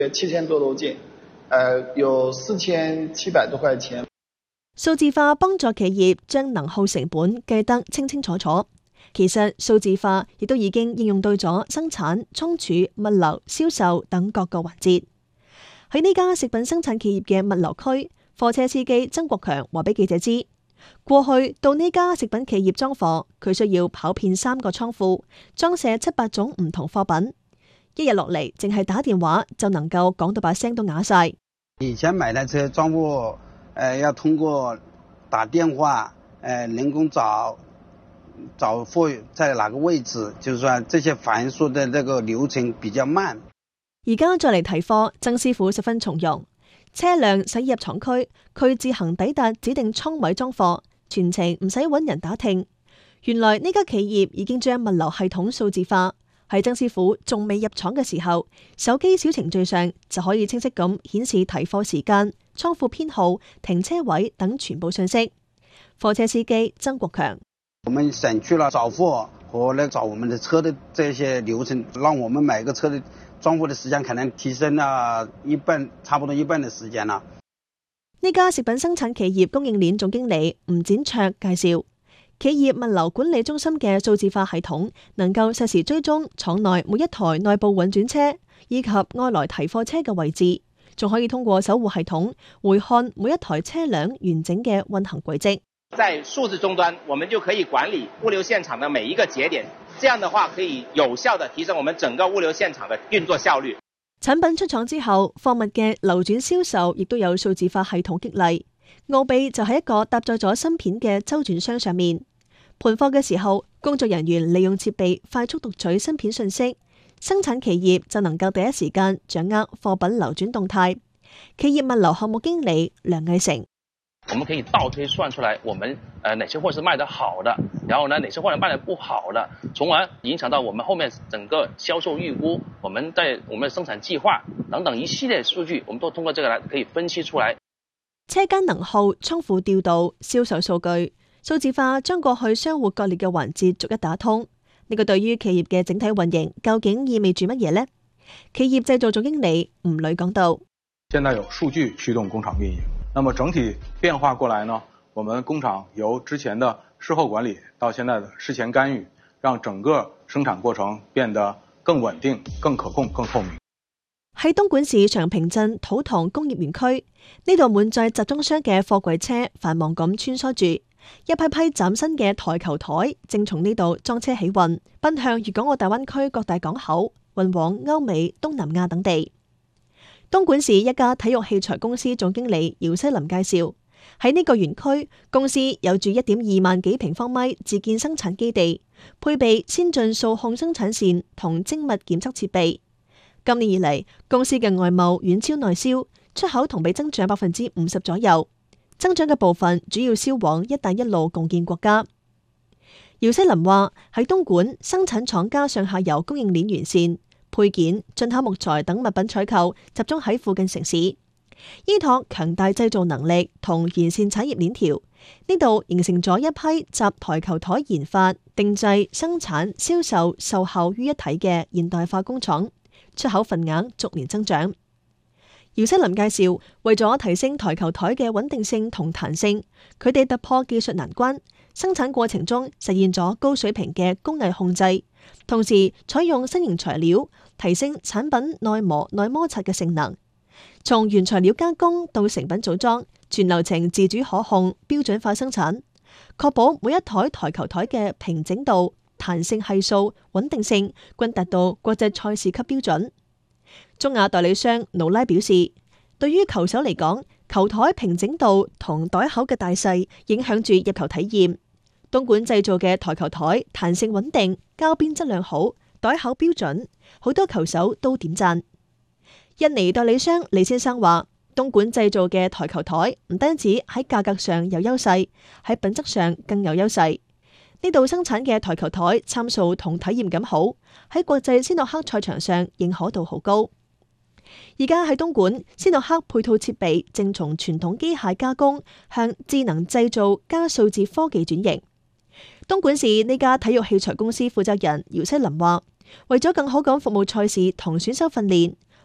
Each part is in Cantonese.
7000多樓件，有4700多塊錢。 數字化幫助企業將能耗成本計得清清楚楚。其實數字化亦都已經應用到咗生產、倉儲、物流、銷售等各個環節。喺呢家食品生產企業嘅物流區，貨車司機曾國強話俾記者知，過去到呢家食品企業裝貨，佢需要跑遍3個倉庫，裝卸7-8種唔同貨品。一日落嚟，淨係打電話就能夠講到把聲都啞晒。 以前買台車裝貨，要通過打電話，人工找貨在哪個位置，就是說這些繁瑣的這個流程比較慢。 而家再嚟提貨，曾師傅十分從容，車輛駛入廠區，佢自行抵達指定倉位裝貨，全程唔使揾人打聽。原來呢家企業已經將物流系統數字化，喺曾師傅仲未入廠嘅時候，手機小程序上就可以清晰咁顯示提貨時間、倉庫編號、停車位等全部信息。貨車司機曾國強： 我們省去了找貨和找我們的車的這些流程，讓我們買個車的裝貨的時間可能提升了一半，差不多一半的時間啦。 呢家食品生產企業供應鏈總經理吳展卓介紹，企業物流管理中心嘅數字化系統能夠實時追蹤廠內每一台內部運轉車以及外來提貨車嘅位置，仲可以通過守護系統回看每一台車輛完整嘅運行軌跡。 在數字終端，我們就可以管理物流現場的每一個節點，這樣的話可以有效地提升我們整個物流現場的運作效率。 產品出廠之後，貨物嘅流轉銷售亦都有數字化系統激勵。奧比就係一個搭載咗芯片嘅周轉箱上面，盤貨嘅時候，工作人員利用設備快速讀取芯片信息，生產企業就能夠第一時間掌握貨品流轉動態。企業物流項目經理梁毅成： 我們可以倒推算出來，我們哪些貨是賣得好的，然後呢，哪些貨賣得不好的，從而影響到我們後面整個銷售預估，我們的生產計劃等等一系列數據，我們都通過這個來可以分析出來。 車間能耗、倉庫調度、銷售數據數字化，將過去相互割裂嘅環節逐一打通。呢個對於企業嘅整體運營究竟意味住乜嘢呢？企業製造總經理吳磊講到： 現在有數據驅動工廠運營，那麼整體變化過來呢，我們工廠由之前的事後管理到現在的事前干預，讓整個生產過程變得更穩定、更可控、更透明。 喺東莞市長坪鎮土塘工業園區，呢度滿載集裝箱嘅貨櫃車繁忙咁穿梭住，一批批嶄新嘅台球台正從呢度裝車起運，奔向粵港澳大灣區各大港口，運往歐美、東南亞等地。東莞市一家體育器材公司總經理姚西林介紹，喺呢個園區，公司有住1.2萬幾平方米自建生產基地，配備先進數控生產線同精密檢測設備。今年以嚟，公司嘅外貿遠超內銷，出口同比增長50%左右，增長嘅部分主要銷往一帶一路共建國家。姚西林話：喺東莞，生產廠家上下游供應鏈完善，配件、進口木材等物品採購集中喺附近城市，依託強大製造能力同完善產業鏈條，呢度形成咗一批集台球台研發、定製、生產、銷售、售後於一體嘅現代化工廠。出口份額逐年增長。姚西林介紹，為咗提升台球台嘅穩定性同彈性，佢哋突破技術難關，生產過程中實現咗高水平嘅工藝控制，同時採用新型材料，提升產品耐磨耐摩擦嘅性能。從原材料加工到成品組裝，全流程自主可控、標準化生產，確保每一台台球台嘅平整度、彈性係數、穩定性均達到國際賽事級標準。中亞代理商努拉表示，對於球手嚟講，球台平整度同袋口嘅大細影響住入球體驗。東莞製造嘅台球台彈性穩定、膠邊質量好、袋口標準，好多球手都點讚。印尼代理商李先生話，東莞製造嘅台球台唔單止喺價格上有優勢，喺品質上更有優勢。呢度生產嘅台球台參數同體驗感好，喺國際斯諾克賽場上認可度好高。而家喺東莞，斯諾克配套設備正從傳統機械加工向智能製造加數字科技轉型。東莞市呢家體育器材公司負責人姚西林話，為咗更好咁服務賽事同選手訓練，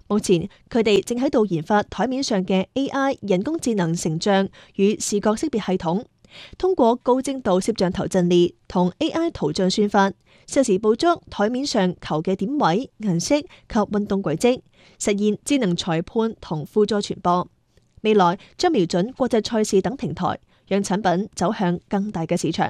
目前佢哋正喺度研發台面上嘅 AI 人工智能成像與視覺識別系統，通過高精度攝像頭陣列同 AI 圖像算法，實時捕捉台面上球嘅點位、顏色及運動軌跡，實現智能裁判同輔助傳播。未來將瞄準國際賽事等平台，讓產品走向更大嘅市場。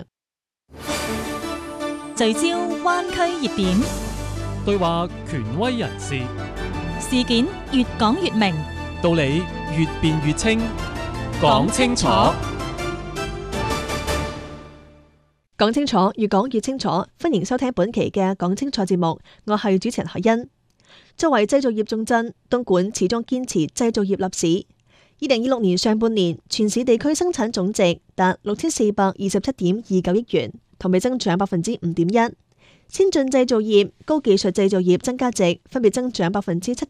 聚焦灣區熱點， 對話權威人士， 事件越講越明， 道理越辯越清，講清楚。 講清楚，越講越清楚。歡迎收聽本期嘅講清楚節目，我係主持人海欣。作為製造業重鎮，東莞始終堅持製造業立市。2026年上半年，全市地區生產總值達6427.29億元，同比增長5.1%。先進製造業、高技術製造業增加值分別增長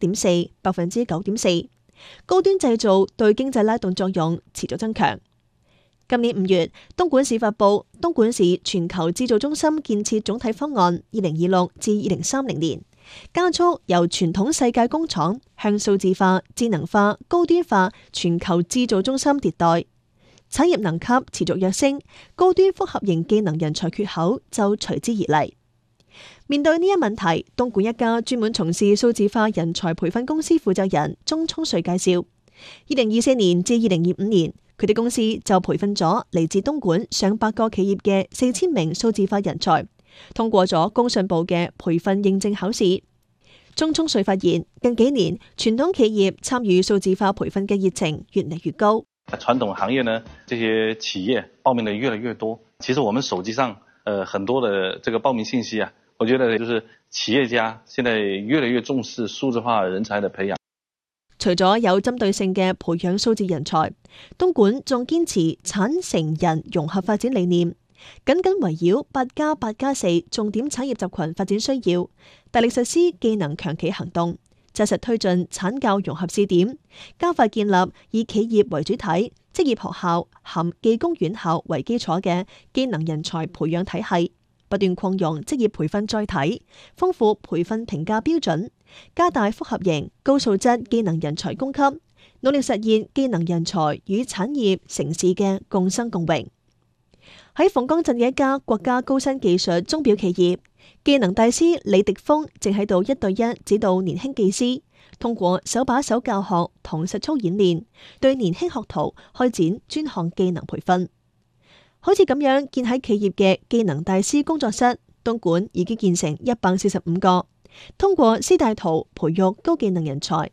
7.4%、9.4%。高端製造對經濟拉動作用持續增強。今年5月，東莞市發布《東莞市全球製造中心建設總體方案（2026至2030年）》，加速由傳統世界工廠向數字化、智能化、高端化全球製造中心迭代，產業能級持續躍升，高端複合型技能人才缺口就隨之而嚟。面對呢一問題，東莞一家專門從事數字化人才培訓公司負責人鐘聰瑞介紹，2024年至2025年，佢哋公司就培訓咗嚟自東莞上百個企業嘅4000名數字化人才，通過咗工信部嘅培訓認證考試。鐘聰瑞發現，近幾年傳統企業參與數字化培訓嘅熱情越嚟越高。 傳統行業呢，這些企業報名的越來越多。其實我們手機上，很多的這個報名信息啊，我覺得就是企業家現在越來越重視數字化人才的培養。 除咗有針對性嘅培養數字人才，東莞仲堅持產成人融合發展理念，緊緊圍繞8+8+4重點產業集群發展需要，大力實施技能強企行動，紮實推進產教融合試點，加快建立以企業為主體、職業學校含技工院校為基礎嘅技能人才培養體系，不斷擴容職業培訓載體，豐富培訓評價標準，加大複合型高素質技能人才供給，努力實現技能人才與產業城市嘅共生共榮。喺鳳崗鎮嘅一家國家高新技術鐘錶企業，技能大師李迪峰正喺度1對1指導年輕技師，通過手把手教學同實操演練，對年輕學徒開展專項技能培訓。好似咁樣建喺企業嘅技能大師工作室，東莞已經建成145個，通過師帶徒培育高技能人才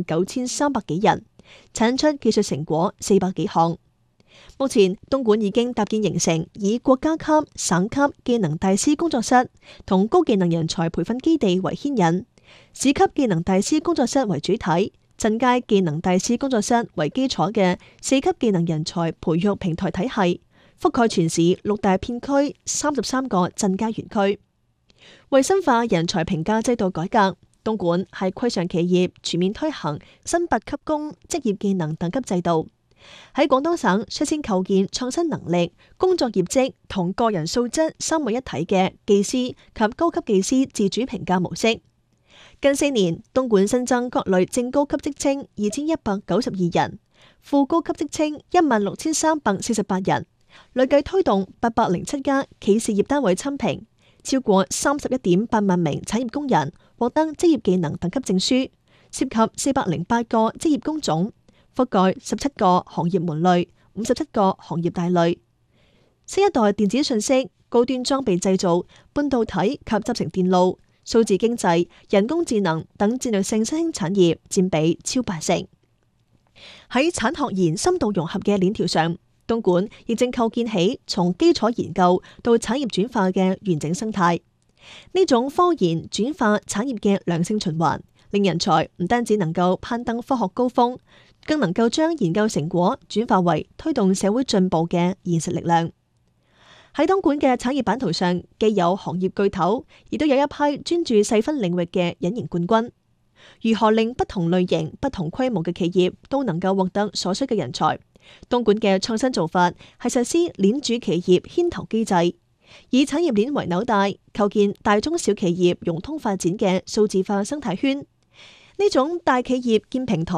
19300幾人，產出技術成果400幾項。目前東莞已經搭建形成以國家級、省級技能大師工作室同高技能人才培訓基地為牽引，市級技能大師工作室為主體，鎮街技能大師工作室為基礎嘅4級技能人才培育平台體系，覆蓋全市6大片區33個鎮街園區。為深化人才評價制度改革，東莞係規上企業全面推行新8級工職業技能等級制度。喺廣東省率先構建創新能力、工作業績同個人素質三位一體嘅技師及高級技師自主評價模式。近4年，東莞新增各類正高級職稱2192人，副高級職稱16348人，累計推動807家企事業單位參評，超過31.8萬名產業工人獲得職業技能等級證書，涉及408個職業工種，覆蓋17個行業門類、57個行業大類。新一代電子信息、高端裝備製造、半導體及集成電路、數字經濟、人工智能等戰略性新興產業佔比超80%。喺產學研深度融合嘅鏈條上，東莞亦正構建起從基礎研究到產業轉化嘅完整生態。呢種科研轉化產業嘅良性循環，令人才唔單止能夠攀登科學高峰，更能夠將研究成果轉化為推動社會進步嘅現實力量。喺東莞嘅產業版圖上，既有行業巨頭，亦都有一批專注細分領域嘅隱形冠軍。如何令不同類型、不同規模嘅企業都能夠獲得所需嘅人才？東莞嘅創新做法係實施鏈主企業牽頭機制，以產業鏈為紐帶，構建大中小企業融通發展嘅數字化生態圈。 呢種大企業兼平台